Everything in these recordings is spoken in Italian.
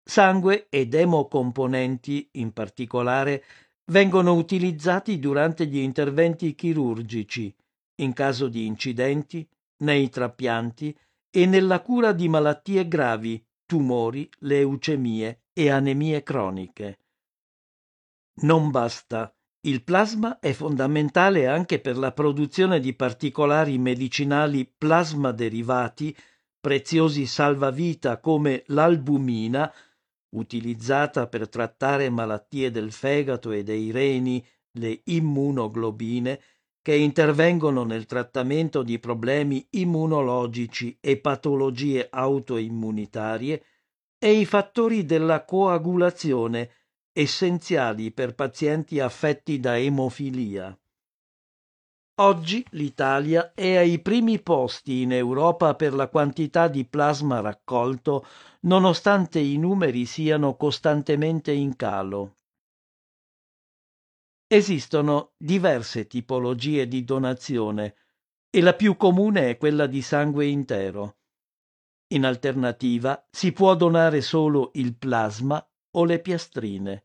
Sangue ed emocomponenti, in particolare, vengono utilizzati durante gli interventi chirurgici, in caso di incidenti, nei trapianti e nella cura di malattie gravi, tumori, leucemie e anemie croniche. Non basta. Il plasma è fondamentale anche per la produzione di particolari medicinali plasma derivati, preziosi salvavita come l'albumina, utilizzata per trattare malattie del fegato e dei reni, le immunoglobine, che intervengono nel trattamento di problemi immunologici e patologie autoimmunitarie, e i fattori della coagulazione, essenziali per pazienti affetti da emofilia. Oggi l'Italia è ai primi posti in Europa per la quantità di plasma raccolto, nonostante i numeri siano costantemente in calo. Esistono diverse tipologie di donazione e la più comune è quella di sangue intero. In alternativa si può donare solo il plasma o le piastrine.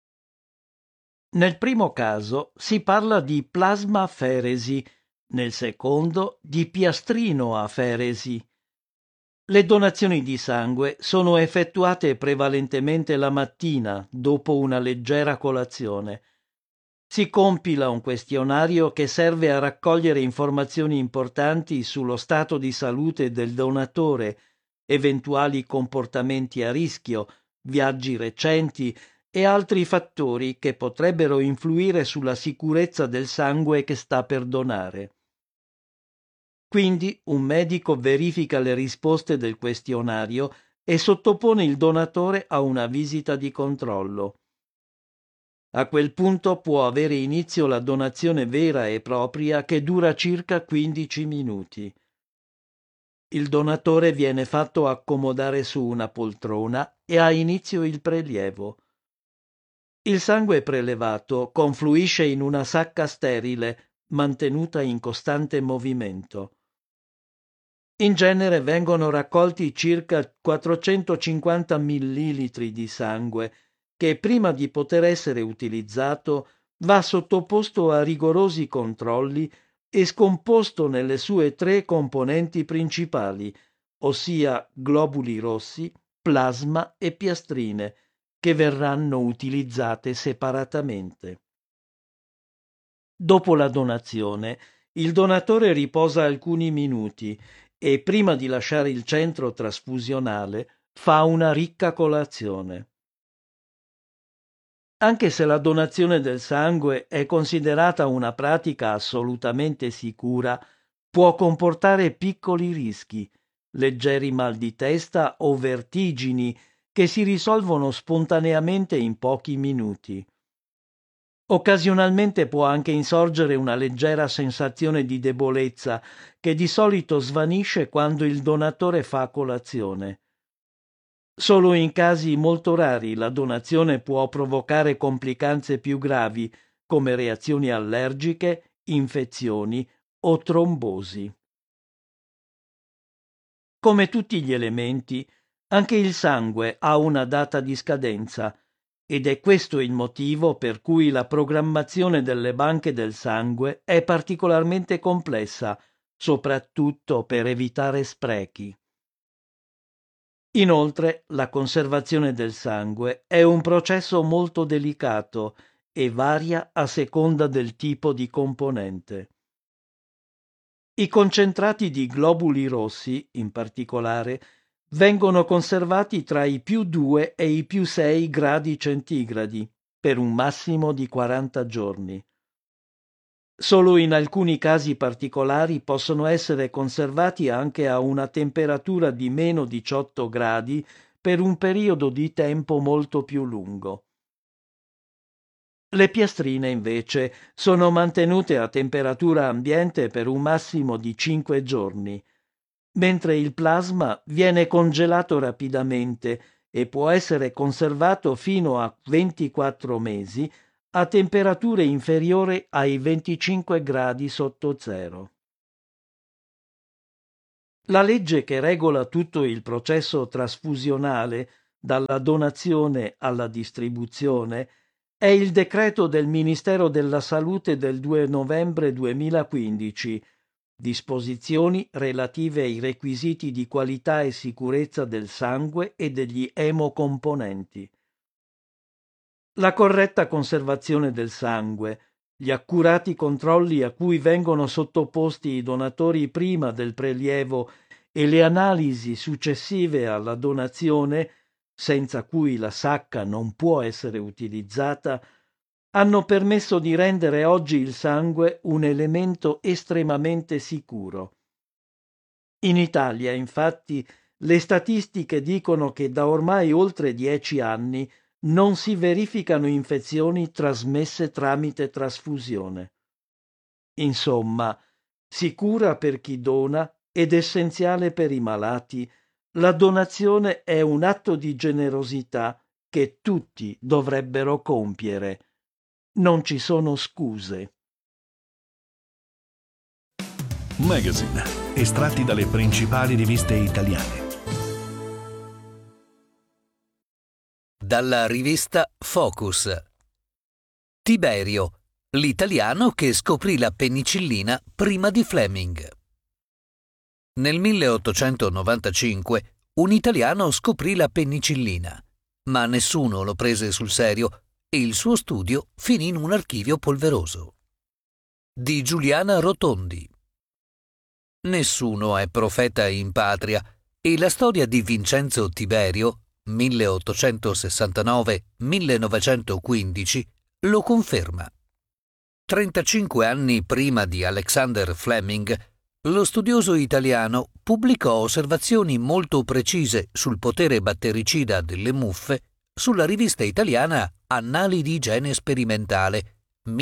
Nel primo caso si parla di plasmaferesi, nel secondo di piastrinoaferesi. Le donazioni di sangue sono effettuate prevalentemente la mattina, dopo una leggera colazione. Si compila un questionario che serve a raccogliere informazioni importanti sullo stato di salute del donatore, eventuali comportamenti a rischio, viaggi recenti e altri fattori che potrebbero influire sulla sicurezza del sangue che sta per donare. Quindi un medico verifica le risposte del questionario e sottopone il donatore a una visita di controllo. A quel punto può avere inizio la donazione vera e propria che dura circa 15 minuti. Il donatore viene fatto accomodare su una poltrona e ha inizio il prelievo. Il sangue prelevato confluisce in una sacca sterile, mantenuta in costante movimento. In genere vengono raccolti circa 450 millilitri di sangue, che prima di poter essere utilizzato va sottoposto a rigorosi controlli e scomposto nelle sue tre componenti principali, ossia globuli rossi, plasma e piastrine, che verranno utilizzate separatamente. Dopo la donazione, il donatore riposa alcuni minuti e prima di lasciare il centro trasfusionale fa una ricca colazione. Anche se la donazione del sangue è considerata una pratica assolutamente sicura, può comportare piccoli rischi, leggeri mal di testa o vertigini che si risolvono spontaneamente in pochi minuti. Occasionalmente può anche insorgere una leggera sensazione di debolezza che di solito svanisce quando il donatore fa colazione. Solo in casi molto rari la donazione può provocare complicanze più gravi, come reazioni allergiche, infezioni o trombosi. Come tutti gli elementi, anche il sangue ha una data di scadenza ed è questo il motivo per cui la programmazione delle banche del sangue è particolarmente complessa, soprattutto per evitare sprechi. Inoltre, la conservazione del sangue è un processo molto delicato e varia a seconda del tipo di componente. I concentrati di globuli rossi, in particolare, vengono conservati tra i +2 e i +6 gradi centigradi per un massimo di 40 giorni. Solo in alcuni casi particolari possono essere conservati anche a una temperatura di meno 18 gradi per un periodo di tempo molto più lungo. Le piastrine, invece, sono mantenute a temperatura ambiente per un massimo di 5 giorni, mentre il plasma viene congelato rapidamente e può essere conservato fino a 24 mesi a temperature inferiori ai 25 gradi sotto zero. La legge che regola tutto il processo trasfusionale dalla donazione alla distribuzione è il decreto del Ministero della Salute del 2 novembre 2015, disposizioni relative ai requisiti di qualità e sicurezza del sangue e degli emocomponenti. La corretta conservazione del sangue, gli accurati controlli a cui vengono sottoposti i donatori prima del prelievo e le analisi successive alla donazione, senza cui la sacca non può essere utilizzata, hanno permesso di rendere oggi il sangue un elemento estremamente sicuro. In Italia, infatti, le statistiche dicono che da ormai oltre 10 anni non si verificano infezioni trasmesse tramite trasfusione. Insomma, sicura per chi dona ed essenziale per i malati, la donazione è un atto di generosità che tutti dovrebbero compiere. Non ci sono scuse. Magazine, estratti dalle principali riviste italiane. Dalla rivista Focus. Tiberio, l'italiano che scoprì la penicillina prima di Fleming. Nel 1895 un italiano scoprì la penicillina, ma nessuno lo prese sul serio e il suo studio finì in un archivio polveroso. Di Giuliana Rotondi. Nessuno è profeta in patria e la storia di Vincenzo Tiberio 1869-1915 lo conferma. 35 anni prima di Alexander Fleming, lo studioso italiano pubblicò osservazioni molto precise sul potere battericida delle muffe sulla rivista italiana Annali di igiene sperimentale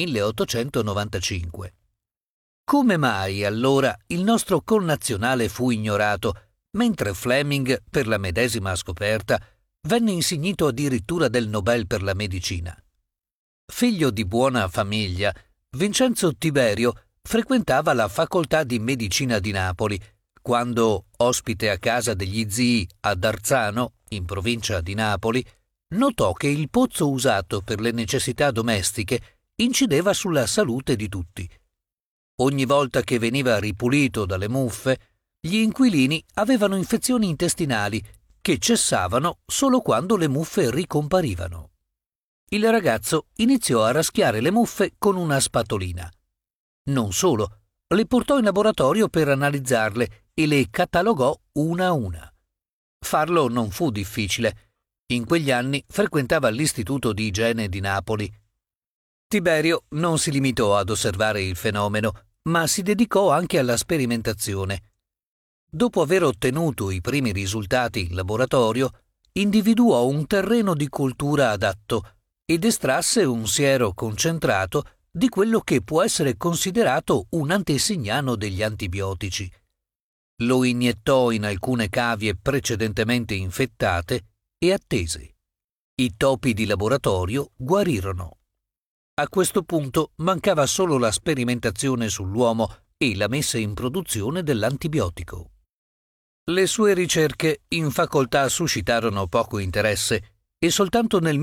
1895. Come mai allora il nostro connazionale fu ignorato, mentre Fleming, per la medesima scoperta, venne insignito addirittura del Nobel per la medicina? Figlio di buona famiglia, Vincenzo Tiberio frequentava la facoltà di medicina di Napoli, quando, ospite a casa degli zii ad Arzano, in provincia di Napoli, notò che il pozzo usato per le necessità domestiche incideva sulla salute di tutti. Ogni volta che veniva ripulito dalle muffe, gli inquilini avevano infezioni intestinali che cessavano solo quando le muffe ricomparivano. Il ragazzo iniziò a raschiare le muffe con una spatolina. Non solo, le portò in laboratorio per analizzarle e le catalogò una a una. Farlo non fu difficile. In quegli anni frequentava l'Istituto di Igiene di Napoli. Tiberio non si limitò ad osservare il fenomeno, ma si dedicò anche alla sperimentazione. Dopo aver ottenuto i primi risultati in laboratorio, individuò un terreno di coltura adatto ed estrasse un siero concentrato di quello che può essere considerato un antesignano degli antibiotici. Lo iniettò in alcune cavie precedentemente infettate e attese. I topi di laboratorio guarirono. A questo punto mancava solo la sperimentazione sull'uomo e la messa in produzione dell'antibiotico. Le sue ricerche in facoltà suscitarono poco interesse e soltanto nel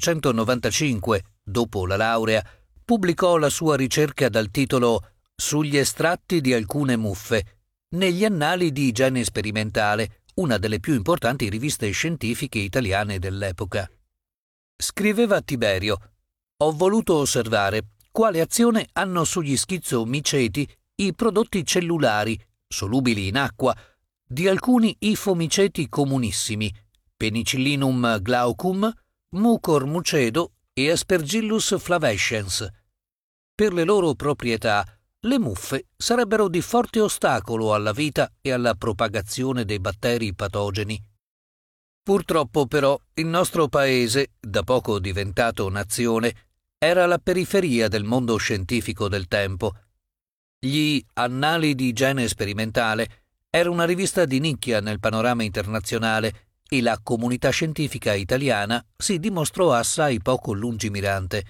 1895, dopo la laurea, pubblicò la sua ricerca dal titolo Sugli estratti di alcune muffe negli Annali di igiene sperimentale, una delle più importanti riviste scientifiche italiane dell'epoca. Scriveva Tiberio: «Ho voluto osservare quale azione hanno sugli schizomiceti i prodotti cellulari, solubili in acqua, di alcuni ifomiceti comunissimi, Penicillinum glaucum, Mucor mucedo e Aspergillus flavescens. Per le loro proprietà, le muffe sarebbero di forte ostacolo alla vita e alla propagazione dei batteri patogeni. Purtroppo però il nostro paese, da poco diventato nazione, era alla periferia del mondo scientifico del tempo. Gli Annali di igiene sperimentale era una rivista di nicchia nel panorama internazionale e la comunità scientifica italiana si dimostrò assai poco lungimirante.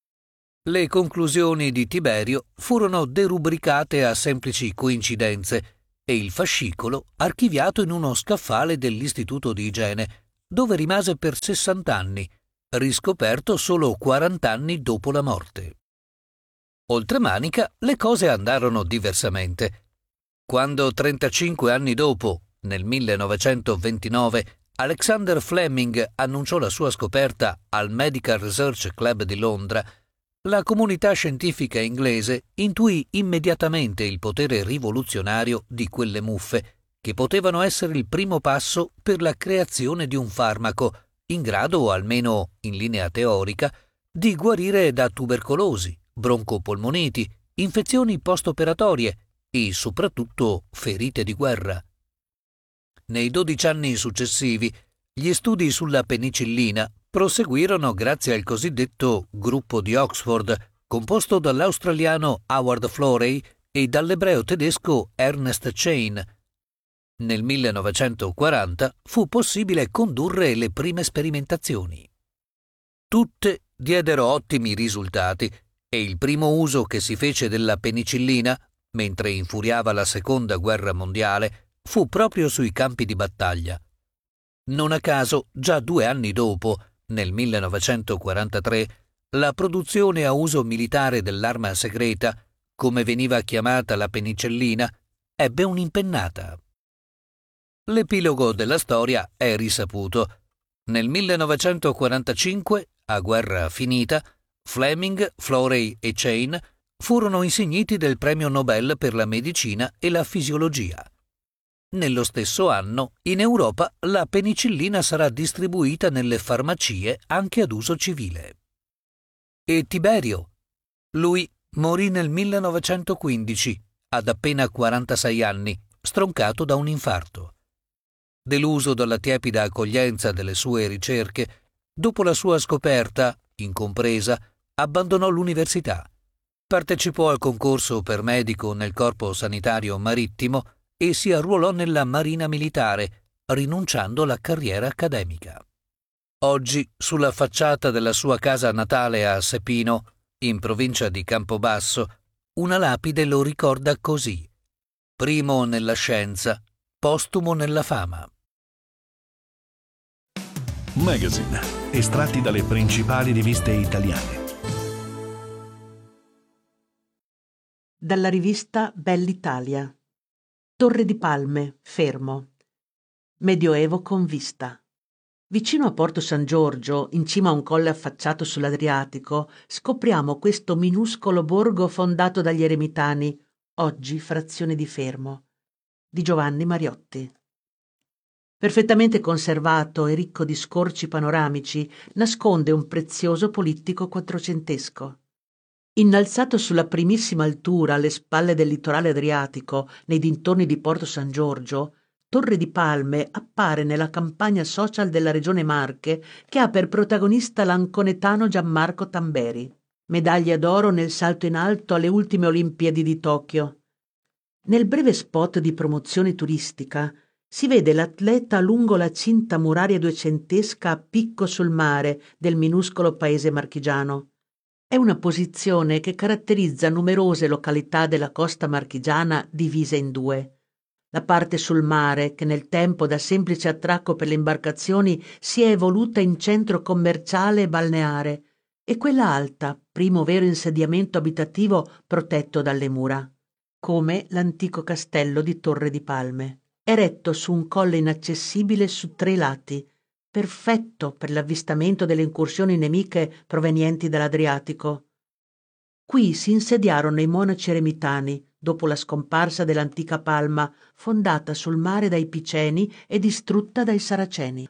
Le conclusioni di Tiberio furono derubricate a semplici coincidenze e il fascicolo archiviato in uno scaffale dell'Istituto di Igiene, dove rimase per 60 anni, riscoperto solo 40 anni dopo la morte. Oltremanica le cose andarono diversamente. Quando 35 anni dopo, nel 1929, Alexander Fleming annunciò la sua scoperta al Medical Research Club di Londra, la comunità scientifica inglese intuì immediatamente il potere rivoluzionario di quelle muffe, che potevano essere il primo passo per la creazione di un farmaco in grado, almeno in linea teorica, di guarire da tubercolosi, broncopolmoniti, infezioni post-operatorie e soprattutto ferite di guerra. Nei 12 anni successivi, gli studi sulla penicillina proseguirono grazie al cosiddetto gruppo di Oxford, composto dall'australiano Howard Florey e dall'ebreo tedesco Ernest Chain. Nel 1940 fu possibile condurre le prime sperimentazioni. Tutte diedero ottimi risultati e il primo uso che si fece della penicillina, mentre infuriava la Seconda Guerra Mondiale, fu proprio sui campi di battaglia. Non a caso, già 2 anni dopo, nel 1943, la produzione a uso militare dell'arma segreta, come veniva chiamata la penicillina, ebbe un'impennata. L'epilogo della storia è risaputo. Nel 1945, a guerra finita, Fleming, Florey e Chain furono insigniti del premio Nobel per la medicina e la fisiologia. Nello stesso anno, in Europa, la penicillina sarà distribuita nelle farmacie anche ad uso civile. E Tiberio? Lui morì nel 1915, ad appena 46 anni, stroncato da un infarto. Deluso dalla tiepida accoglienza delle sue ricerche, dopo la sua scoperta, incompresa, abbandonò l'università. Partecipò al concorso per medico nel Corpo Sanitario Marittimo e si arruolò nella Marina Militare, rinunciando alla carriera accademica. Oggi, sulla facciata della sua casa natale a Sepino, in provincia di Campobasso, una lapide lo ricorda così: primo nella scienza, postumo nella fama. Magazine, estratti dalle principali riviste italiane. Dalla rivista Bell'Italia. Torre di Palme, Fermo. Medioevo con vista. Vicino a Porto San Giorgio, in cima a un colle affacciato sull'Adriatico, scopriamo questo minuscolo borgo fondato dagli eremitani, oggi frazione di Fermo, di Giovanni Mariotti. Perfettamente conservato e ricco di scorci panoramici, nasconde un prezioso polittico quattrocentesco. Innalzato sulla primissima altura alle spalle del litorale adriatico, nei dintorni di Porto San Giorgio, Torre di Palme appare nella campagna social della regione Marche, che ha per protagonista l'anconetano Gianmarco Tamberi, medaglia d'oro nel salto in alto alle ultime Olimpiadi di Tokyo. Nel breve spot di promozione turistica si vede l'atleta lungo la cinta muraria duecentesca a picco sul mare del minuscolo paese marchigiano. È una posizione che caratterizza numerose località della costa marchigiana divise in due. La parte sul mare, che nel tempo da semplice attracco per le imbarcazioni si è evoluta in centro commerciale e balneare, e quella alta, primo vero insediamento abitativo protetto dalle mura, come l'antico castello di Torre di Palme, eretto su un colle inaccessibile su 3 lati, perfetto per l'avvistamento delle incursioni nemiche provenienti dall'Adriatico. Qui si insediarono i monaci eremitani, dopo la scomparsa dell'antica Palma, fondata sul mare dai Piceni e distrutta dai Saraceni.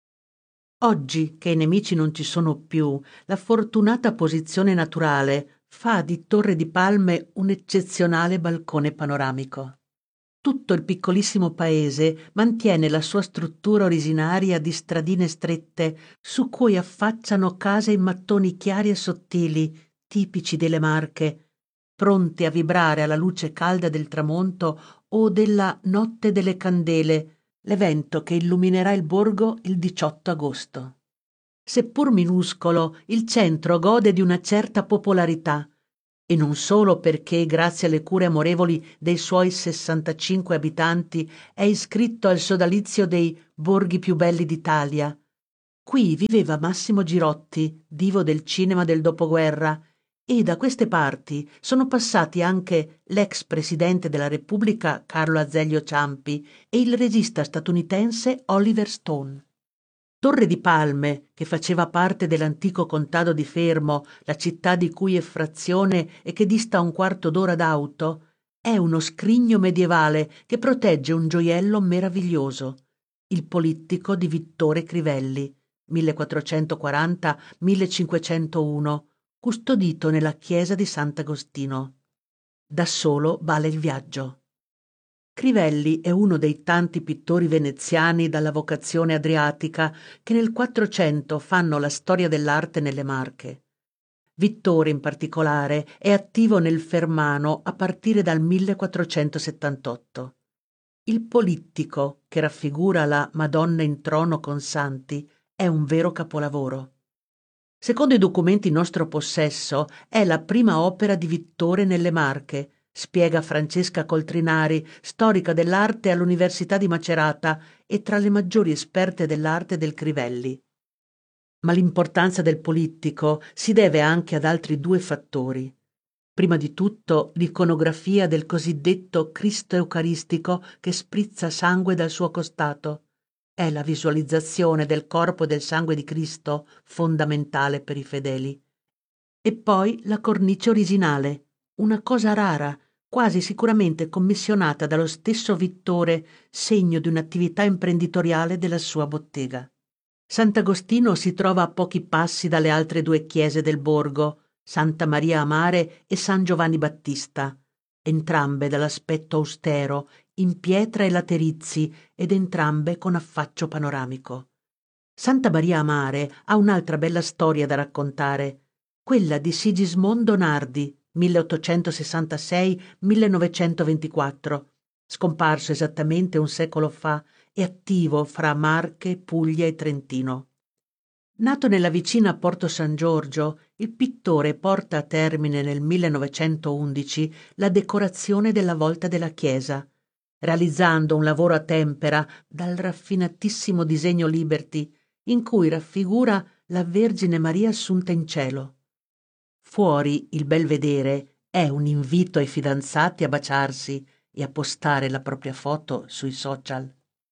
Oggi, che i nemici non ci sono più, la fortunata posizione naturale fa di Torre di Palme un eccezionale balcone panoramico. Tutto il piccolissimo paese mantiene la sua struttura originaria di stradine strette su cui affacciano case in mattoni chiari e sottili, tipici delle Marche, pronti a vibrare alla luce calda del tramonto o della Notte delle Candele, l'evento che illuminerà il borgo il 18 agosto. Seppur minuscolo, il centro gode di una certa popolarità, e non solo perché, grazie alle cure amorevoli dei suoi 65 abitanti, è iscritto al sodalizio dei borghi più belli d'Italia, Qui viveva Massimo Girotti, divo del cinema del dopoguerra, e da queste parti sono passati anche l'ex presidente della Repubblica Carlo Azeglio Ciampi e il regista statunitense Oliver Stone. Torre di Palme, che faceva parte dell'antico contado di Fermo, la città di cui è frazione e che dista un quarto d'ora d'auto, è uno scrigno medievale che protegge un gioiello meraviglioso, il Polittico di Vittore Crivelli, 1440-1501, custodito nella chiesa di Sant'Agostino. Da solo vale il viaggio. Crivelli è uno dei tanti pittori veneziani dalla vocazione adriatica che nel Quattrocento fanno la storia dell'arte nelle Marche. Vittore, in particolare, è attivo nel Fermano a partire dal 1478. Il Polittico, che raffigura la Madonna in trono con santi, è un vero capolavoro. Secondo i documenti in nostro possesso, è la prima opera di Vittore nelle Marche, spiega Francesca Coltrinari, storica dell'arte all'Università di Macerata e tra le maggiori esperte dell'arte del Crivelli. Ma l'importanza del Polittico si deve anche ad altri due fattori. Prima di tutto l'iconografia del cosiddetto Cristo Eucaristico che sprizza sangue dal suo costato. È la visualizzazione del corpo e del sangue di Cristo fondamentale per i fedeli. E poi la cornice originale, una cosa rara, quasi sicuramente commissionata dallo stesso Vittore, segno di un'attività imprenditoriale della sua bottega. Sant'Agostino si trova a pochi passi dalle altre due chiese del borgo, Santa Maria a Mare e San Giovanni Battista, entrambe dall'aspetto austero, in pietra e laterizi ed entrambe con affaccio panoramico. Santa Maria a Mare ha un'altra bella storia da raccontare, quella di Sigismondo Nardi, 1866-1924, scomparso esattamente un secolo fa e attivo fra Marche, Puglia e Trentino. Nato nella vicina Porto San Giorgio, il pittore porta a termine nel 1911 la decorazione della volta della chiesa, realizzando un lavoro a tempera dal raffinatissimo disegno Liberty, in cui raffigura la Vergine Maria assunta in cielo. Fuori il bel vedere è un invito ai fidanzati a baciarsi e a postare la propria foto sui social.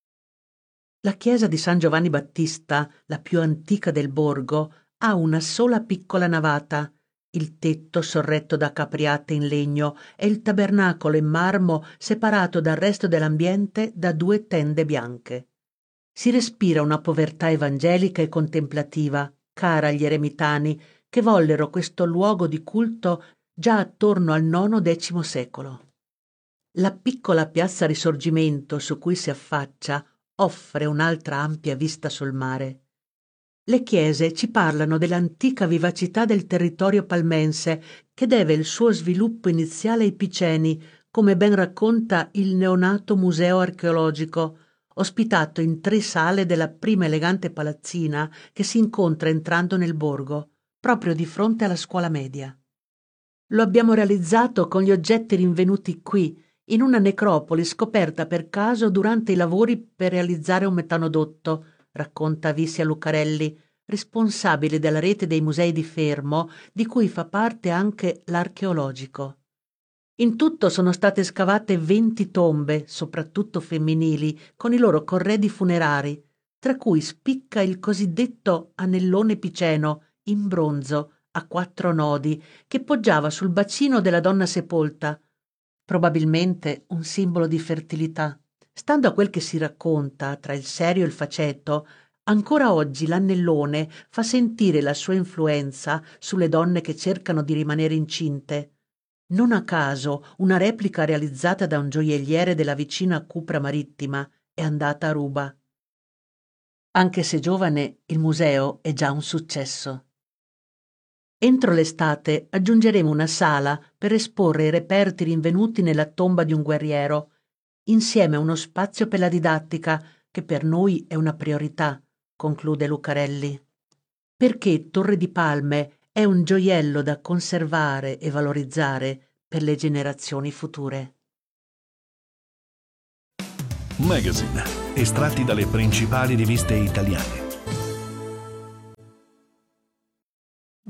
La chiesa di San Giovanni Battista, la più antica del borgo, ha una sola piccola navata, il tetto sorretto da capriate in legno e il tabernacolo in marmo separato dal resto dell'ambiente da due tende bianche. Si respira una povertà evangelica e contemplativa, cara agli eremitani, che vollero questo luogo di culto già attorno al IX-X secolo. La piccola piazza Risorgimento su cui si affaccia offre un'altra ampia vista sul mare. Le chiese ci parlano dell'antica vivacità del territorio palmense che deve il suo sviluppo iniziale ai Piceni, come ben racconta il neonato museo archeologico, ospitato in 3 sale della prima elegante palazzina che si incontra entrando nel borgo, proprio di fronte alla scuola media. Lo abbiamo realizzato con gli oggetti rinvenuti qui, in una necropoli scoperta per caso durante i lavori per realizzare un metanodotto, racconta Vissia Lucarelli, responsabile della rete dei musei di Fermo, di cui fa parte anche l'archeologico. In tutto sono state scavate 20 tombe, soprattutto femminili, con i loro corredi funerari, tra cui spicca il cosiddetto anellone piceno, in bronzo, a 4 nodi, che poggiava sul bacino della donna sepolta, probabilmente un simbolo di fertilità. Stando a quel che si racconta tra il serio e il faceto, ancora oggi l'annellone fa sentire la sua influenza sulle donne che cercano di rimanere incinte. Non a caso una replica realizzata da un gioielliere della vicina Cupra Marittima è andata a ruba. Anche se giovane, il museo è già un successo. Entro l'estate aggiungeremo una sala per esporre i reperti rinvenuti nella tomba di un guerriero, insieme a uno spazio per la didattica che per noi è una priorità, conclude Lucarelli. Perché Torre di Palme è un gioiello da conservare e valorizzare per le generazioni future. Magazine, estratti dalle principali riviste italiane.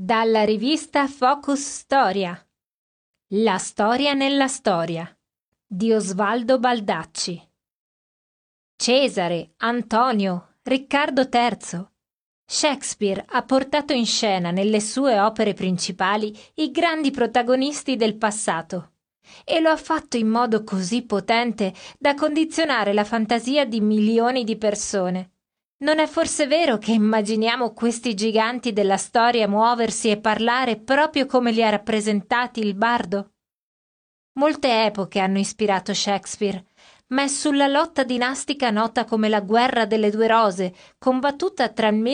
Dalla rivista Focus Storia. La storia nella storia di Osvaldo Baldacci. Cesare, Antonio, Riccardo III. Shakespeare ha portato in scena nelle sue opere principali i grandi protagonisti del passato e lo ha fatto in modo così potente da condizionare la fantasia di milioni di persone. Non è forse vero che immaginiamo questi giganti della storia muoversi e parlare proprio come li ha rappresentati il bardo? Molte epoche hanno ispirato Shakespeare, ma è sulla lotta dinastica nota come la Guerra delle Due Rose, combattuta tra il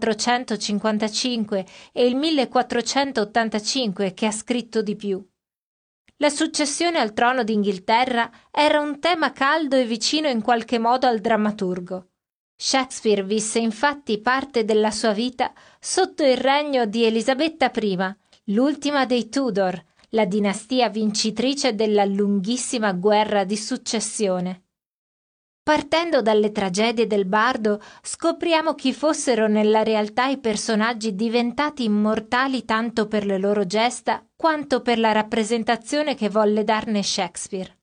1455 e il 1485, che ha scritto di più. La successione al trono d'Inghilterra era un tema caldo e vicino in qualche modo al drammaturgo. Shakespeare visse infatti parte della sua vita sotto il regno di Elisabetta I, l'ultima dei Tudor, la dinastia vincitrice della lunghissima guerra di successione. Partendo dalle tragedie del bardo, scopriamo chi fossero nella realtà i personaggi diventati immortali tanto per le loro gesta quanto per la rappresentazione che volle darne Shakespeare.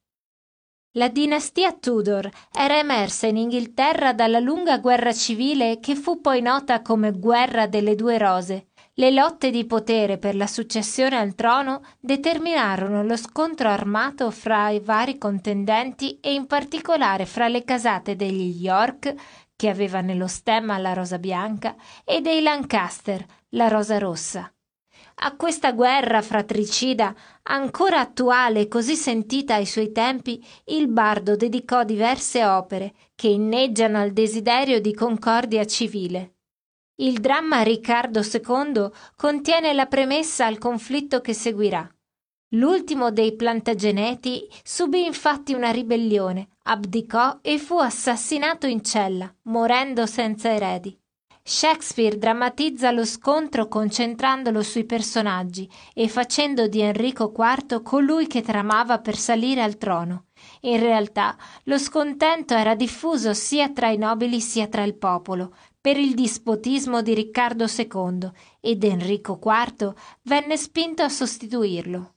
La dinastia Tudor era emersa in Inghilterra dalla lunga guerra civile che fu poi nota come Guerra delle Due Rose. Le lotte di potere per la successione al trono determinarono lo scontro armato fra i vari contendenti e in particolare fra le casate degli York, che aveva nello stemma la rosa bianca, e dei Lancaster, la rosa rossa. A questa guerra fratricida, ancora attuale e così sentita ai suoi tempi, il bardo dedicò diverse opere che inneggiano al desiderio di concordia civile. Il dramma Riccardo II contiene la premessa al conflitto che seguirà. L'ultimo dei Plantageneti subì infatti una ribellione, abdicò e fu assassinato in cella, morendo senza eredi. Shakespeare drammatizza lo scontro concentrandolo sui personaggi e facendo di Enrico IV colui che tramava per salire al trono. In realtà lo scontento era diffuso sia tra i nobili sia tra il popolo per il dispotismo di Riccardo II ed Enrico IV venne spinto a sostituirlo.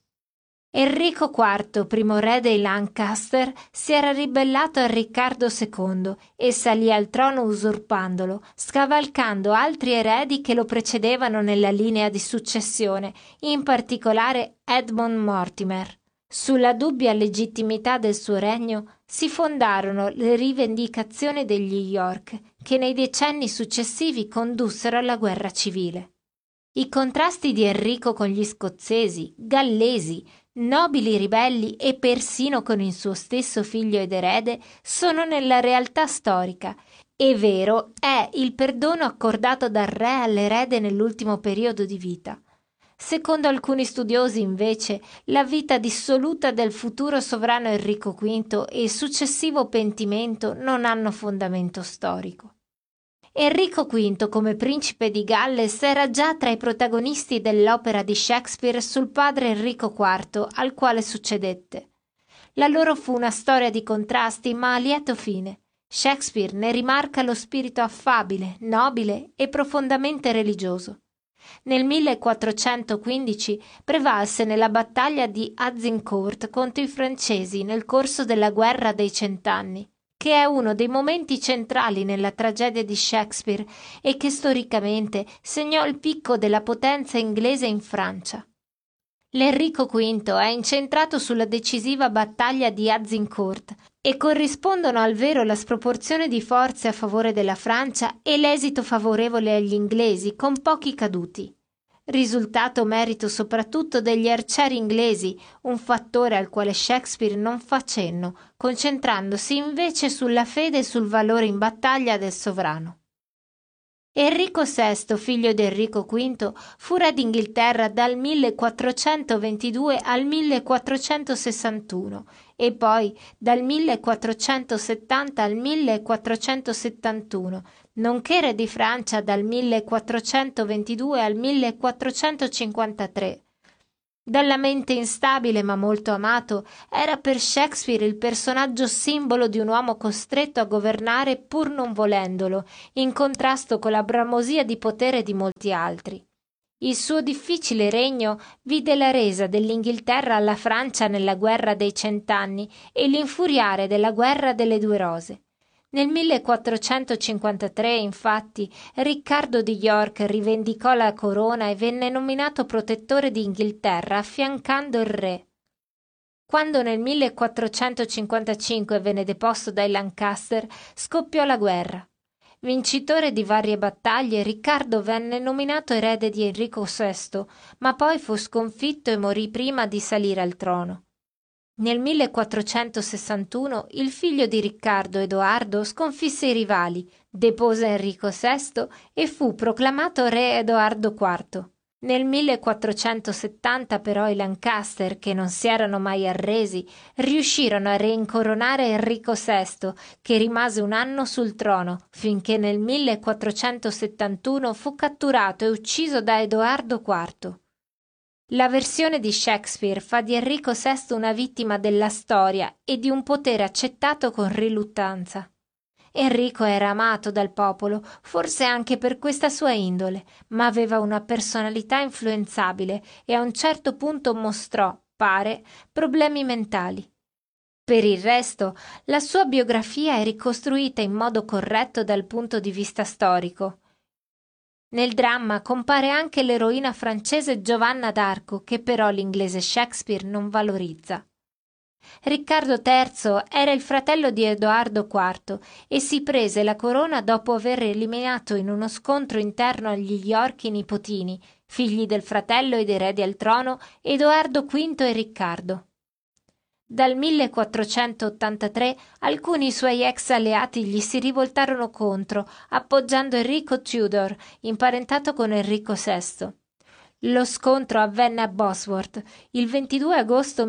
Enrico IV, primo re dei Lancaster, si era ribellato a Riccardo II e salì al trono usurpandolo, scavalcando altri eredi che lo precedevano nella linea di successione, in particolare Edmund Mortimer. Sulla dubbia legittimità del suo regno si fondarono le rivendicazioni degli York, che nei decenni successivi condussero alla guerra civile. I contrasti di Enrico con gli scozzesi, gallesi, nobili ribelli e persino con il suo stesso figlio ed erede sono nella realtà storica. E vero è il perdono accordato dal re all'erede nell'ultimo periodo di vita. Secondo alcuni studiosi, invece, la vita dissoluta del futuro sovrano Enrico V e il successivo pentimento non hanno fondamento storico. Enrico V, come principe di Galles, era già tra i protagonisti dell'opera di Shakespeare sul padre Enrico IV, al quale succedette. La loro fu una storia di contrasti, ma a lieto fine. Shakespeare ne rimarca lo spirito affabile, nobile e profondamente religioso. Nel 1415 prevalse nella battaglia di Azincourt contro i francesi nel corso della Guerra dei Cent'anni, che è uno dei momenti centrali nella tragedia di Shakespeare e che storicamente segnò il picco della potenza inglese in Francia. L'Enrico V è incentrato sulla decisiva battaglia di Azincourt e corrispondono al vero la sproporzione di forze a favore della Francia e l'esito favorevole agli inglesi, con pochi caduti. Risultato merito soprattutto degli arcieri inglesi, un fattore al quale Shakespeare non fa cenno, concentrandosi invece sulla fede e sul valore in battaglia del sovrano. Enrico VI, figlio di Enrico V, fu re d'Inghilterra dal 1422 al 1461 e poi dal 1470 al 1471, nonché re di Francia dal 1422 al 1453. Dalla mente instabile ma molto amato, era per Shakespeare il personaggio simbolo di un uomo costretto a governare pur non volendolo, in contrasto con la bramosia di potere di molti altri. Il suo difficile regno vide la resa dell'Inghilterra alla Francia nella guerra dei 100 anni e l'infuriare della guerra delle Due Rose. Nel 1453, infatti, Riccardo di York rivendicò la corona e venne nominato protettore d'Inghilterra affiancando il re. Quando nel 1455 venne deposto dai Lancaster, scoppiò la guerra. Vincitore di varie battaglie, Riccardo venne nominato erede di Enrico VI, ma poi fu sconfitto e morì prima di salire al trono. Nel 1461 il figlio di Riccardo, Edoardo, sconfisse i rivali, depose Enrico VI e fu proclamato re Edoardo IV. Nel 1470 però i Lancaster, che non si erano mai arresi, riuscirono a reincoronare Enrico VI, che rimase un anno sul trono, finché nel 1471 fu catturato e ucciso da Edoardo IV. La versione di Shakespeare fa di Enrico VI una vittima della storia e di un potere accettato con riluttanza. Enrico era amato dal popolo, forse anche per questa sua indole, ma aveva una personalità influenzabile e a un certo punto mostrò, pare, problemi mentali. Per il resto, la sua biografia è ricostruita in modo corretto dal punto di vista storico. Nel dramma compare anche l'eroina francese Giovanna d'Arco, che però l'inglese Shakespeare non valorizza. Riccardo III era il fratello di Edoardo IV e si prese la corona dopo aver eliminato in uno scontro interno agli York i nipotini, figli del fratello ed eredi al trono, Edoardo V e Riccardo. Dal 1483 alcuni suoi ex alleati gli si rivoltarono contro, appoggiando Enrico Tudor, imparentato con Enrico VI. Lo scontro avvenne a Bosworth il 22 agosto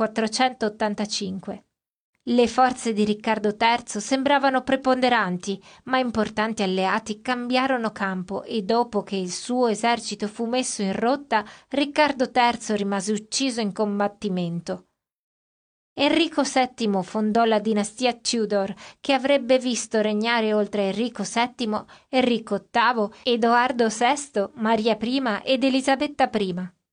1485. Le forze di Riccardo III sembravano preponderanti, ma importanti alleati cambiarono campo e dopo che il suo esercito fu messo in rotta, Riccardo III rimase ucciso in combattimento. Enrico VII fondò la dinastia Tudor, che avrebbe visto regnare oltre Enrico VII, Enrico VIII, Edoardo VI, Maria I ed Elisabetta I.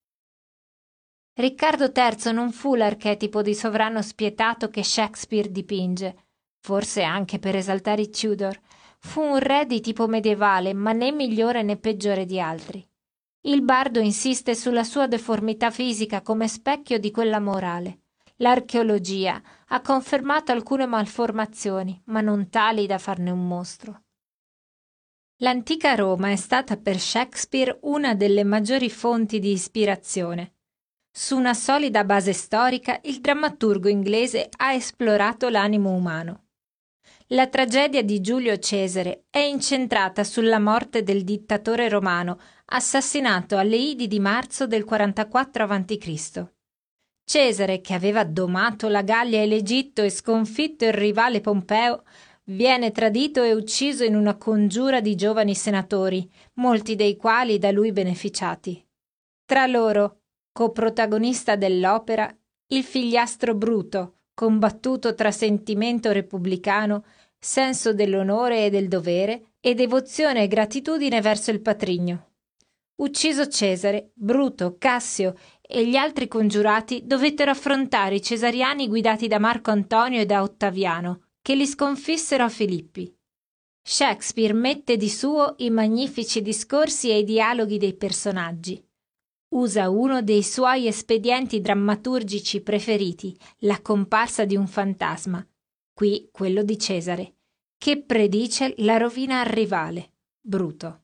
Riccardo III non fu l'archetipo di sovrano spietato che Shakespeare dipinge, forse anche per esaltare i Tudor. Fu un re di tipo medievale, ma né migliore né peggiore di altri. Il bardo insiste sulla sua deformità fisica come specchio di quella morale. L'archeologia ha confermato alcune malformazioni, ma non tali da farne un mostro. L'antica Roma è stata per Shakespeare una delle maggiori fonti di ispirazione. Su una solida base storica, il drammaturgo inglese ha esplorato l'animo umano. La tragedia di Giulio Cesare è incentrata sulla morte del dittatore romano, assassinato alle Idi di marzo del 44 a.C. Cesare, che aveva domato la Gallia e l'Egitto e sconfitto il rivale Pompeo, viene tradito e ucciso in una congiura di giovani senatori, molti dei quali da lui beneficiati. Tra loro, coprotagonista dell'opera, il figliastro Bruto, combattuto tra sentimento repubblicano, senso dell'onore e del dovere, e devozione e gratitudine verso il patrigno. Ucciso Cesare, Bruto, Cassio e gli altri congiurati dovettero affrontare i cesariani guidati da Marco Antonio e da Ottaviano, che li sconfissero a Filippi. Shakespeare mette di suo i magnifici discorsi e i dialoghi dei personaggi. Usa uno dei suoi espedienti drammaturgici preferiti, la comparsa di un fantasma, qui quello di Cesare, che predice la rovina al rivale, Bruto.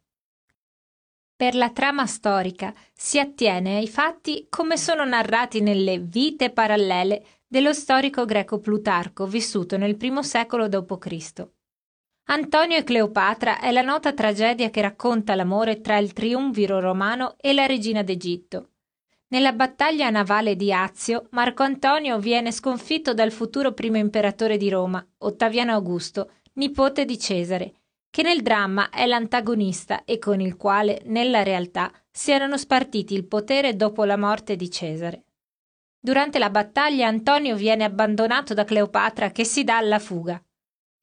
Per la trama storica si attiene ai fatti come sono narrati nelle Vite parallele dello storico greco Plutarco, vissuto nel I secolo d.C. Antonio e Cleopatra è la nota tragedia che racconta l'amore tra il triumviro romano e la regina d'Egitto. Nella battaglia navale di Azio, Marco Antonio viene sconfitto dal futuro primo imperatore di Roma, Ottaviano Augusto, nipote di Cesare, che nel dramma è l'antagonista e con il quale, nella realtà, si erano spartiti il potere dopo la morte di Cesare. Durante la battaglia Antonio viene abbandonato da Cleopatra che si dà alla fuga.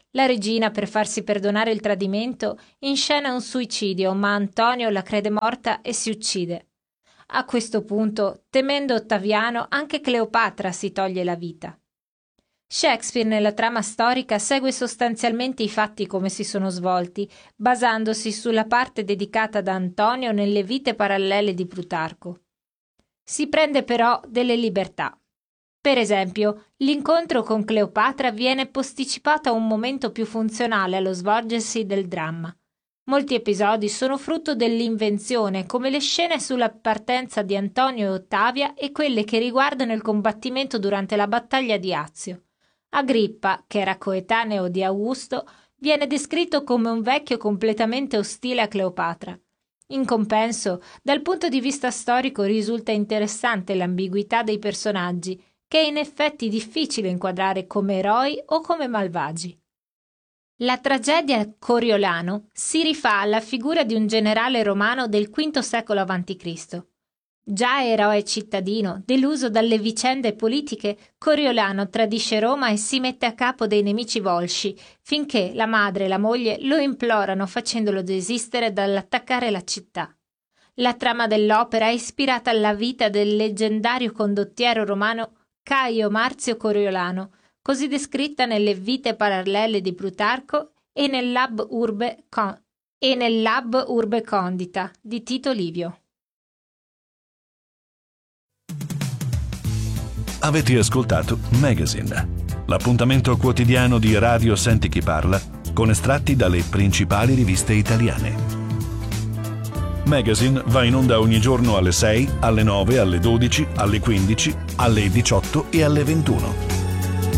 La regina, per farsi perdonare il tradimento, inscena un suicidio, ma Antonio la crede morta e si uccide. A questo punto, temendo Ottaviano, anche Cleopatra si toglie la vita. Shakespeare nella trama storica segue sostanzialmente i fatti come si sono svolti, basandosi sulla parte dedicata da Antonio nelle vite parallele di Plutarco. Si prende però delle libertà. Per esempio, l'incontro con Cleopatra viene posticipato a un momento più funzionale allo svolgersi del dramma. Molti episodi sono frutto dell'invenzione, come le scene sulla partenza di Antonio e Ottavia e quelle che riguardano il combattimento durante la battaglia di Azio. Agrippa, che era coetaneo di Augusto, viene descritto come un vecchio completamente ostile a Cleopatra. In compenso, dal punto di vista storico risulta interessante l'ambiguità dei personaggi, che è in effetti difficile inquadrare come eroi o come malvagi. La tragedia Coriolano si rifà alla figura di un generale romano del V secolo a.C. Già eroe cittadino, deluso dalle vicende politiche, Coriolano tradisce Roma e si mette a capo dei nemici volsci, finché la madre e la moglie lo implorano facendolo desistere dall'attaccare la città. La trama dell'opera è ispirata alla vita del leggendario condottiero romano Caio Marzio Coriolano, così descritta nelle vite parallele di Plutarco e nell'Ab Urbe Condita di Tito Livio. Avete ascoltato Magazine, l'appuntamento quotidiano di Radio Senti Chi Parla con estratti dalle principali riviste italiane. Magazine va in onda ogni giorno alle 6, alle 9, alle 12, alle 15, alle 18 e alle 21.